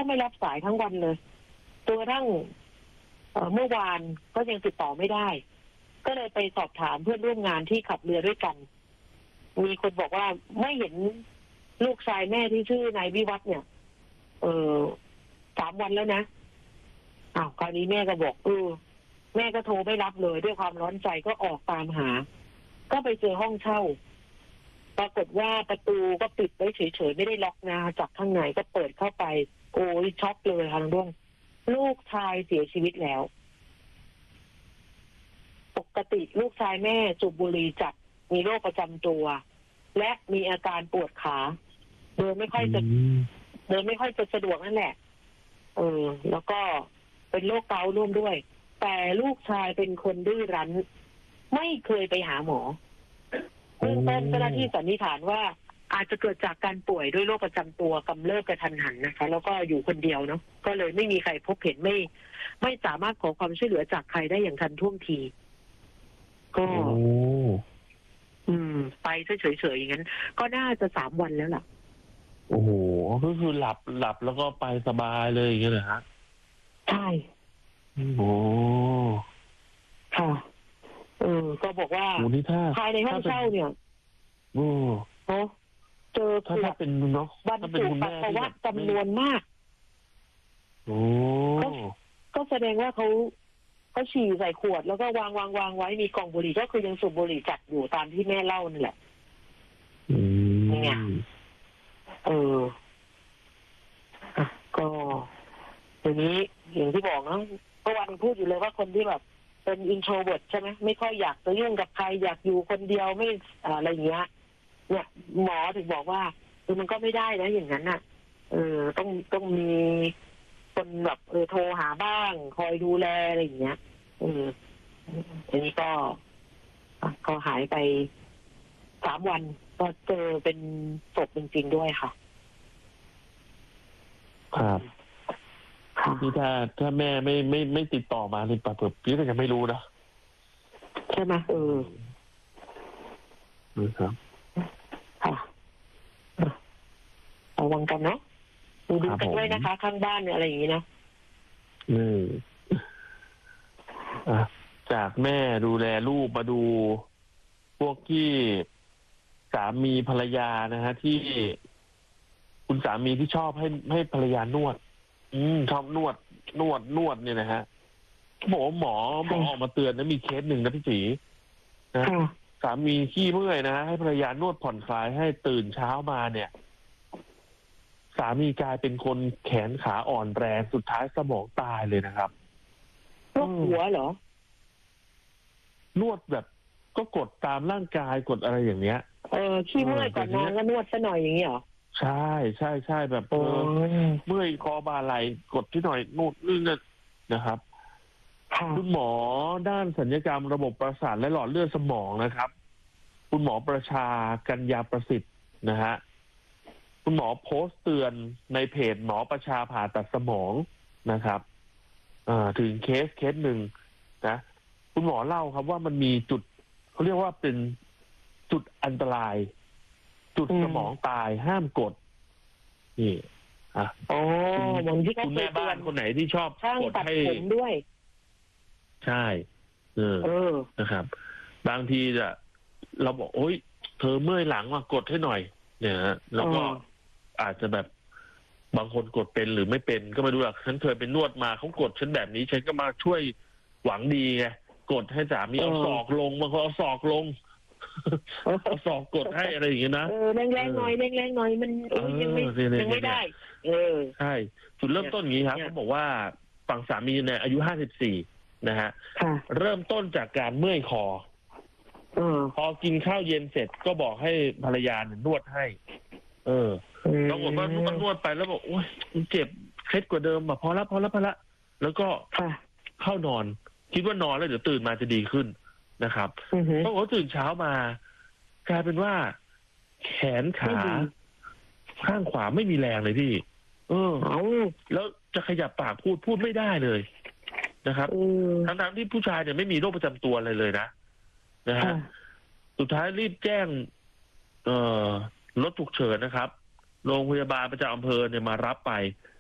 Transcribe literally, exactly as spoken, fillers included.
ก็ไม่รับสายทั้งวันเลยตัวกระทั่งเมื่อวานก็ยังติดต่อไม่ได้ก็เลยไปสอบถามเพื่อนร่วมงานที่ขับเรือด้วยกันมีคนบอกว่าไม่เห็นลูกชายแม่ที่ชื่อนายวิวัฒน์เนี่ยเออสามวันแล้วนะอ้าวคราวนี้แม่ก็บอกเออแม่ก็โทรไม่รับเลยด้วยความร้อนใจก็ออกตามหาก็ไปเจอห้องเช่าปรากฏว่าประตูก็ปิดไว้เฉยๆไม่ได้ล็อกนะจากข้างในก็เปิดเข้าไปโอ้ยช็อกเลยค่ะลุงลูกชายเสียชีวิตแล้วปกติลูกชายแม่สูบบุหรี่จัดมีโรคประจำตัวและมีอาการปวดขาเดินไม่ค่อยจะเดินไม่ค่อยจะสะดวกนั่นแหละเออแล้วก็เป็นโรคเกาต์ร่วมด้วยแต่ลูกชายเป็นคนดื้อรั้นไม่เคยไปหาหมอเบื้องต้นเจ้าหน้าที่สันนิษฐานว่าอาจจะเกิดจากการป่วยด้วยโรคประจำตัวกำเริบกระทันหันนะคะแล้วก็อยู่คนเดียวเนาะก็เลยไม่มีใครพบเห็นไม่ไม่สามารถขอความช่วยเหลือจากใครได้อย่างทันท่วงทีก็อืมไปเฉยๆอย่างนั้นก็น่าจะสามวันแล้วล่ะโอ้โหก็คือหลับหลับแล้วก็ไปสบายเลยอย่างเงี้ยเหรอฮะใช่โอ้ค่ะเออก็บอกว่าภายในห้องเช่าเนี่ยโอ้โหเจอถ้าถ้าเป็นเนาะบรรจุปัสสาวะจำนวนมากโอ้ก็แสดงว่าเขาเขาฉี่ใส่ขวดแล้วก็วางวางวางไว้มีกล่องบุหรี่ก็คือยังสูบบุหรี่จัดอยู่ตามที่แม่เล่านั่นแหละอืมเนี่ยเอออ่ะก็ทีนี้อย่างที่บอกนะเมื่อวานพูดอยู่เลยว่าคนที่แบบเป็นอินโทรเวิร์ตใช่ไหมไม่ค่อยอยากจะยุ่งกับใครอยากอยู่คนเดียวไม่อะไรอย่างเงี้ยเนี่ยหมอถึงบอกว่าคือมันก็ไม่ได้นะอย่างนั้นน่ะเออต้องต้องมีคนแบบเออโทรหาบ้างคอยดูแลอะไรอย่างเงี้ยเออทีนี้ก็ก็หายไปสามวันก็เจอเป็นศพจริงๆด้วยค่ะครับพี่ถ้าถ้าแม่ไม่ไม่ไม่ติดต่อมาเลยป่ะเผื่อพี่ก็จะไม่รู้นะใช่ไหมเออครับค่ะระวังกันเนาะดูดูกันด้วยนะคะข้างบ้านเนี่ยอะไรอย่างนี้นะอืมอ่ะจากแม่ดูแลลูกมาดูพวกที่สามีภรรยานะฮะที่คุณสามีที่ชอบให้ให้ภรรยานวดอืมชอบนวดนวดนวดเนี่ยนะฮะหมอหมอหมอออกมาเตือนนะมีเคสหนึ่งนะพี่จีนะสามีขี้เมื่อยนะให้ภรรยานวดผ่อนคลายให้ตื่นเช้ามาเนี่ยสามีกลายเป็นคนแขนขาอ่อนแรงสุดท้ายสมองตายเลยนะครับนวดหัวเหรอนวดแบบก็กดตามร่างกายกดอะไรอย่างเงี้ยเออขี้เมื่อยก่อนนอนก็นวดซะหน่อยอย่างเงี้ยเหรอใช่ใช่ใช่แบบเออเมื่อยคอบ่าไหล่กดที่หน่อยนู่นนี่นั่นนะครับคุณหมอด้านศัลยกรรมระบบประสาทและหลอดเลือดสมองนะครับคุณหมอประชากัญญาประสิทธิ์นะฮะคุณหมอโพสต์เตือนในเพจหมอประชาผ่าตัดสมองนะครับถึงเคสเคสหนึ่งนะคุณหมอเล่าครับว่ามันมีจุดเขาเรียกว่าเป็นจุดอันตรายจุดสมองตายห้ามกดนี่อ่ะอ๋อเหมือนที่คุณแม่บ้านคนไหนที่ชอบกดให้ด้วยใช่เออนะครับบางทีจะเราบอกโอ๊ยเธอเมื่อยหลังมากดให้หน่อยเนี่ยแล้วก็อาจจะแบบบางคนกดเป็นหรือไม่เป็นก็ไม่รู้หรอกฉันเคยไปนวดมาเขากดฉันแบบนี้ฉันก็มาช่วยหวังดีไงกดให้สามีเอาศอกลงบางคนเอาศอกลงเอาศอกกดให้อะไรอย่างเงี้ยนะเออแรงแรงหน่อยแรงแรงหน่อยมันยังไม่ยังไม่ได้เออใช่จุดเริ่มต้นอย่างนี้ครับเขาบอกว่าฝั่งสามีเนี่ยอายุห้าสิบสี่นะฮะเริ่มต้นจากการเมื่อยคอพอกินข้าวเย็นเสร็จก็บอกให้ภรรยานวดให้เออปรากฏว่านวดนวดไปแล้วบอกโอ๊ยมันเจ็บเคล็ดกว่าเดิมอ่ะพอละพอละพอละแล้วก็เข้านอนคิดว่านอนแล้วเดี๋ยวตื่นมาจะดีขึ้นนะครับปรากฏตื่นเช้ามากลายเป็นว่าแขนขาข้างขวาไม่มีแรงเลยพี่เออแล้วจะขยับปากพูดพูดไม่ได้เลยนะครับทั้งๆที่ผู้ชายเนี่ยไม่มีโรคประจำตัวอะไรเลยนะนะฮะสุดท้ายรีบแจ้งเอ่อรถฉุกเฉินนะครับโรงพยาบาลประจำอำเภอเนี่ยมารับไป